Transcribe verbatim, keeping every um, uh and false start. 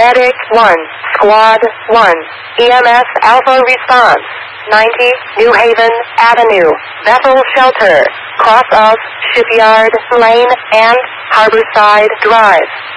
Medic one, Squad one, E M S Alpha response, ninety, New Haven Avenue, Bethel Shelter, cross of Shipyard Lane and Harborside Drive.